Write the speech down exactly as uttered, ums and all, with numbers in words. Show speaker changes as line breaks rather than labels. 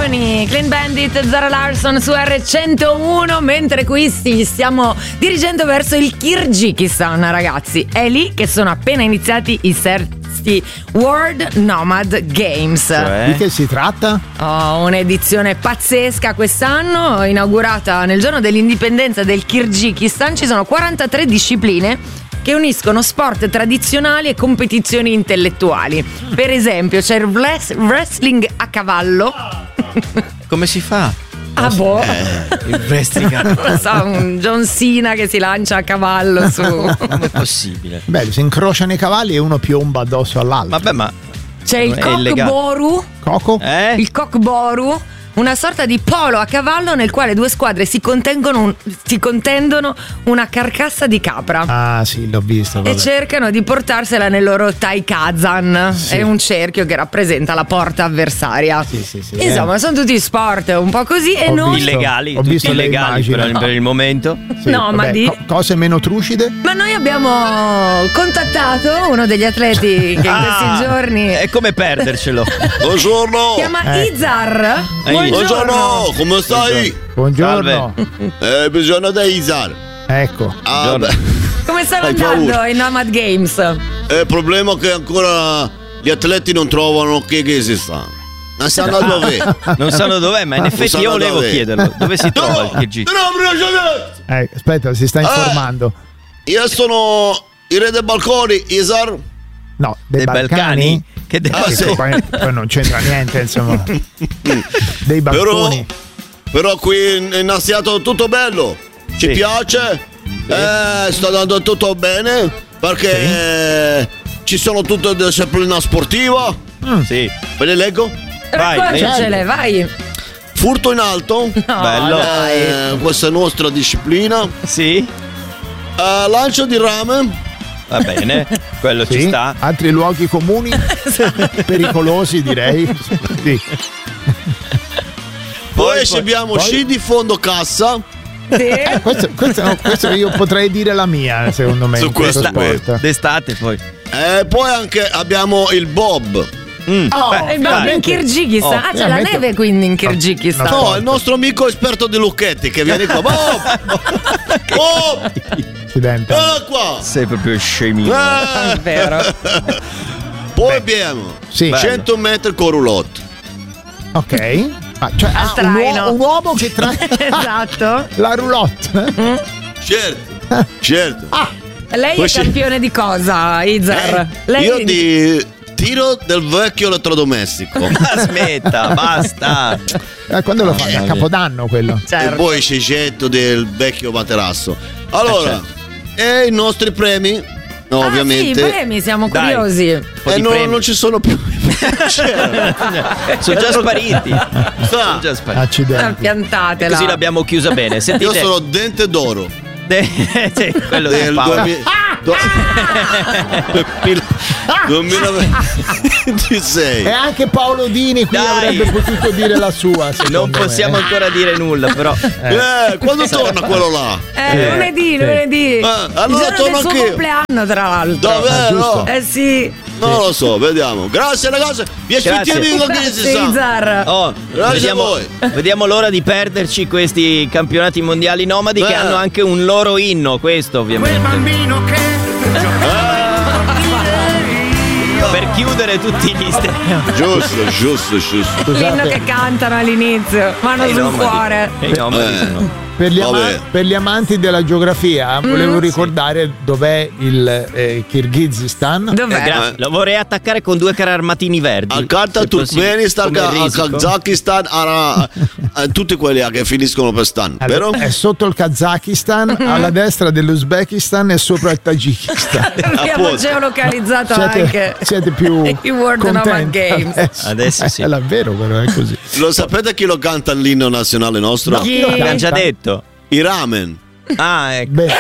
Symphony, Clean Bandit, Zara Larsson su erre centouno, mentre qui ci stiamo dirigendo verso il Kirghizistan, ragazzi. È lì che sono appena iniziati i terzi World Nomad Games.
Cioè? Di che si tratta?
Oh, un'edizione pazzesca quest'anno, inaugurata nel giorno dell'indipendenza del Kirghizistan. Ci sono quarantatré discipline che uniscono sport tradizionali e competizioni intellettuali. Per esempio c'è il wrestling a cavallo.
Come si fa?
Ah boh,
eh, il wrestling a
non so, un John Cena che si lancia a cavallo su.
Come è possibile?
Beh, si incrociano i cavalli e uno piomba addosso all'altro.
Vabbè, ma
c'è il cockboru.
Coco?
Eh?
Il cockboru, una sorta di polo a cavallo nel quale due squadre si contengono un, si contendono una carcassa di capra.
Ah sì, l'ho visto.
E cercano di portarsela nel loro taikazan. Sì. È un cerchio che rappresenta la porta avversaria.
Sì, sì, sì,
Insomma,
eh.
sono tutti sport un po' così.
Ho
e non
visto,
illegali,
ho
tutti
visto
illegali per, per il momento.
Sì,
no,
vabbè,
ma di
co- cose meno trucide.
Ma noi abbiamo contattato uno degli atleti che in
Ah,
questi giorni
è come perdercelo.
Buongiorno.
si chiama
Eh.
Izar.
Eh,
Buongiorno, come stai?
Buongiorno.
Eh, bisogno di Izar.
Ecco.
Ah, beh.
Come stanno
Hai
andando
paura?
i Nomad Games?
Eh, il problema è che ancora gli atleti non trovano che Kirghizistan. Non sanno dove.
Non sanno dov'è, ma in effetti
sanno
io volevo
dove.
chiederlo. Dove si trova il
No,
Kirghizistan?
no,
Eh, aspetta, si sta informando.
Io sono il re dei balconi, Izar.
No, dei,
Dei Balcani? Che dei
Ah,
Che
sì.
poi, poi non c'entra niente, insomma. Dei
Però,
balconi.
però qui in in Asiato tutto bello. Ci
Sì.
piace. Eh, sta andando tutto bene. Perché ci sono tutte le discipline sportive.
Sì.
Ve le leggo?
Vai,
Raccontacele, vai.
Furto in alto.
No,
Bello.
dai.
Eh, questa è nostra disciplina.
Sì.
Eh, lancio di rame.
Va bene, quello
Sì.
ci sta.
Altri luoghi comuni pericolosi, direi. Sì.
Poi,
Poi-
ci abbiamo
poi-
sci di fondo cassa.
Sì.
Questo, questo, no, questo io potrei dire la mia, secondo me.
Su
in questo
questo,
sport.
D'estate poi.
E poi anche abbiamo il bob.
Mm.
Oh,
Beh,
E abbiamo
dai.
in Kirghizistan.
Oh,
Ah, c'è la
veramente-
neve quindi in Kirghizistan.
No,
No, il nostro amico esperto di Lucchetti che viene qua. Bob! Bob!
Accidenti.
Vieni qua!
Sei proprio scemino.
Eh.
È vero.
Poi abbiamo
Sì.
cento metri con roulotte.
Ok. Ah, cioè, ah, un,
traino.
uo- un uomo che trae
Esatto.
la roulotte.
Certo, certo.
Lei
Poi
è
sì.
campione di cosa, Izar?
Eh,
Lei
Io di tiro del vecchio elettrodomestico.
Ma smetta, basta.
Eh, quando lo fai? A Capodanno quello.
E
Certo.
poi c'è getto del vecchio materasso. Allora, e i nostri premi? No,
Ah,
ovviamente.
sì, premi, siamo
Dai.
curiosi.
E
di
non,
premi.
non ci sono più. C'era.
Sono già spariti. Sono già spariti.
Ah,
Accidenti.
piantatela.
Così l'abbiamo chiusa bene.
Io
Sentite.
sono dente d'oro
De- sì, quello del
del
Paolo.
duemila do- duemilaventisei.
E anche Paolo Dini qui
Dai.
avrebbe potuto dire la sua. secondo
Non possiamo
me.
ancora dire nulla, però.
Eh, quando torna quello là?
Eh, lunedì, lunedì.
Ah,
Il
allora
giorno
torno
del suo
anch'io.
compleanno, tra l'altro.
Davvero?
Eh sì.
Non lo so, vediamo. Grazie ragazzi. Vi
Grazie.
aspettiamo con
Grazie, Izar.
Oh,
Grazie
vediamo,
a voi.
vediamo l'ora di perderci questi campionati mondiali nomadi che
Eh.
hanno anche un loro inno, questo ovviamente.
bambino che
Per chiudere tutti gli st-
Giusto, giusto, giusto.
L'inno che cantano all'inizio. Mano
E i
sul
nomadi.
cuore.
E i nomadi
Eh.
sono-
Per gli, ama-
Vabbè.
per gli amanti della geografia volevo ricordare dov'è il eh, Kirghizistan.
Dov'è?
Eh, gra- Lo vorrei attaccare con due carri armatini verdi.
Al carta
se possibile.
Turkmenistan,
Come il
al
risico.
Kazakistan, a- a- tutti quelli che finiscono per stan.
Allora,
Vero?
è sotto il Kazakistan, alla destra dell'Uzbekistan e sopra il Tagikistan.
Abbiamo
Appunto.
geolocalizzato
Siete,
anche
siete più
i World Nomad
contenti
Games.
adesso.
Adesso sì.
È davvero, però è così.
Lo sapete chi lo canta l'inno nazionale nostro?
No.
Chi?
L'hanno già detto.
I ramen.
Ah, ecco.
Beh,